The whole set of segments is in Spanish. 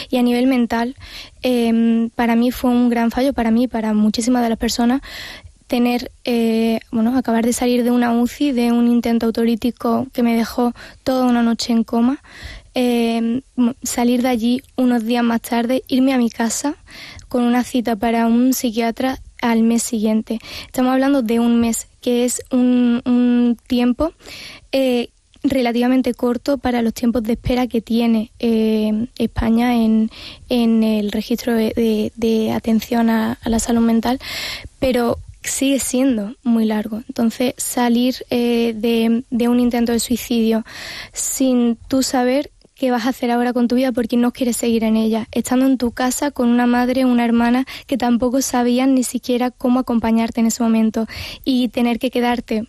Y a nivel mental, para mí fue un gran fallo, para mí y para muchísimas de las personas, acabar de salir de una UCI, de un intento autolítico que me dejó toda una noche en coma, salir de allí unos días más tarde, irme a mi casa con una cita para un psiquiatra al mes siguiente. Estamos hablando de un mes, que es un tiempo relativamente corto para los tiempos de espera que tiene España en el registro de atención a la salud mental, pero sigue siendo muy largo. Entonces, salir de un intento de suicidio sin tú saber qué vas a hacer ahora con tu vida porque no quieres seguir en ella, estando en tu casa con una madre, una hermana que tampoco sabían ni siquiera cómo acompañarte en ese momento, y tener que quedarte,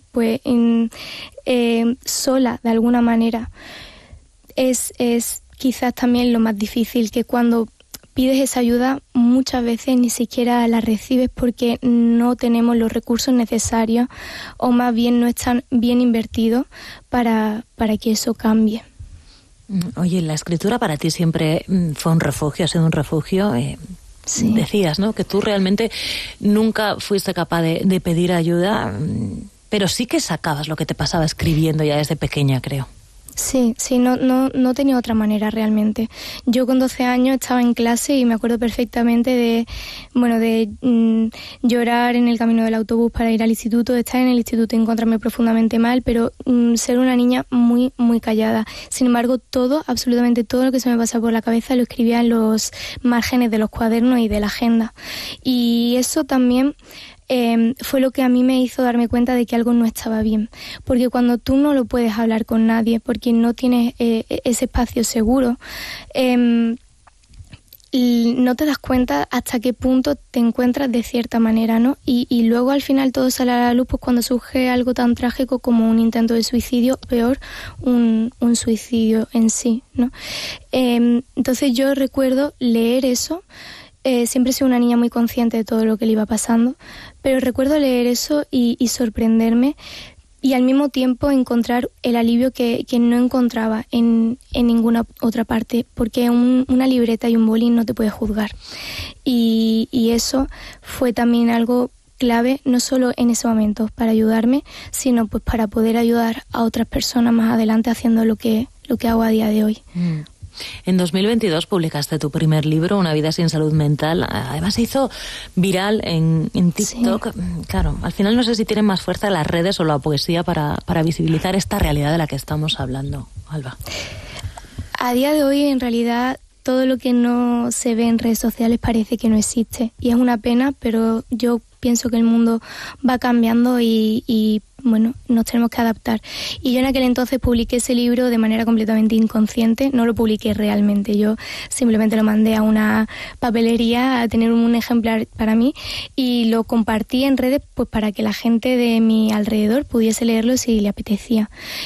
sola de alguna manera, es quizás también lo más difícil, que cuando pides esa ayuda muchas veces ni siquiera la recibes porque no tenemos los recursos necesarios, o más bien no están bien invertidos para que eso cambie. Oye, la escritura para ti siempre fue un refugio, ha sido un refugio. Sí. Decías, ¿no?, que tú realmente nunca fuiste capaz de pedir ayuda, pero sí que sacabas lo que te pasaba escribiendo ya desde pequeña, creo. Sí, no tenía otra manera realmente. Yo con 12 años estaba en clase y me acuerdo perfectamente de llorar en el camino del autobús para ir al instituto, de estar en el instituto y encontrarme profundamente mal, pero ser una niña muy, muy callada. Sin embargo, absolutamente todo lo que se me pasaba por la cabeza lo escribía en los márgenes de los cuadernos y de la agenda. Y eso también fue lo que a mí me hizo darme cuenta de que algo no estaba bien, porque cuando tú no lo puedes hablar con nadie porque no tienes ese espacio seguro, no te das cuenta hasta qué punto te encuentras de cierta manera, ¿no? Y luego al final todo sale a la luz, pues cuando surge algo tan trágico como un intento de suicidio, peor, un suicidio en sí, ¿no? Entonces yo recuerdo leer eso. Siempre he sido una niña muy consciente de todo lo que le iba pasando, pero recuerdo leer eso y sorprenderme, y al mismo tiempo encontrar el alivio que no encontraba en ninguna otra parte, porque una libreta y un boli no te puede juzgar. Y eso fue también algo clave, no solo en ese momento para ayudarme, sino pues para poder ayudar a otras personas más adelante haciendo lo que hago a día de hoy. En 2022 publicaste tu primer libro, Una vida sin salud mental. Además se hizo viral en TikTok. Sí. Claro, al final no sé si tienen más fuerza las redes o la poesía para visibilizar esta realidad de la que estamos hablando, Alba. A día de hoy, en realidad, todo lo que no se ve en redes sociales parece que no existe. Y es una pena, pero yo pienso que el mundo va cambiando y nos tenemos que adaptar. Y yo en aquel entonces publiqué ese libro de manera completamente inconsciente, no lo publiqué realmente, yo simplemente lo mandé a una papelería a tener un ejemplar para mí y lo compartí en redes pues para que la gente de mi alrededor pudiese leerlo si le apetecía.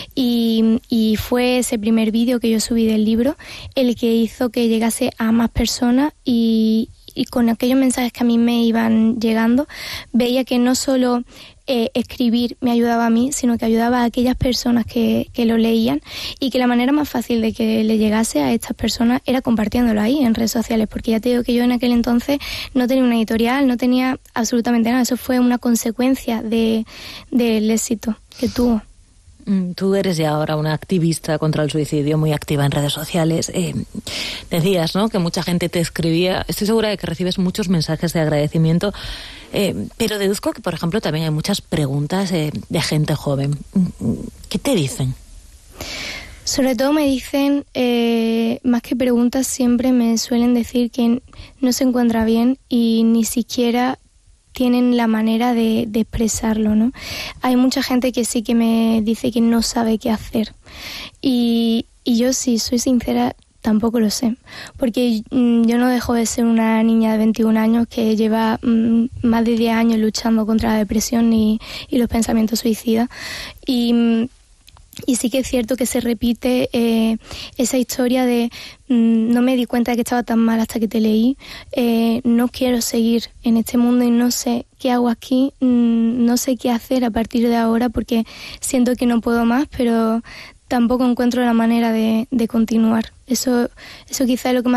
Y fue ese primer vídeo que yo subí del libro el que hizo que llegase a más personas y con aquellos mensajes que a mí me iban llegando, veía que no solo escribir me ayudaba a mí, sino que ayudaba a aquellas personas que lo leían, y que la manera más fácil de que le llegase a estas personas era compartiéndolo ahí en redes sociales, porque ya te digo que yo en aquel entonces no tenía una editorial, no tenía absolutamente nada. Eso fue una consecuencia del éxito que tuvo. Tú eres ya ahora una activista contra el suicidio, muy activa en redes sociales. Decías, ¿no?, que mucha gente te escribía. Estoy segura de que recibes muchos mensajes de agradecimiento, pero deduzco que, por ejemplo, también hay muchas preguntas de gente joven. ¿Qué te dicen? Sobre todo me dicen, más que preguntas, siempre me suelen decir que no se encuentra bien y ni siquiera tienen la manera de expresarlo, ¿no? Hay mucha gente que sí que me dice que no sabe qué hacer. Y yo, si soy sincera, tampoco lo sé. Porque yo no dejo de ser una niña de 21 años que lleva más de 10 años luchando contra la depresión y los pensamientos suicidas. Y sí que es cierto que se repite esa historia de no me di cuenta de que estaba tan mal hasta que te leí, no quiero seguir en este mundo y no sé qué hago aquí, no sé qué hacer a partir de ahora porque siento que no puedo más, pero tampoco encuentro la manera de continuar. Eso quizá es lo que más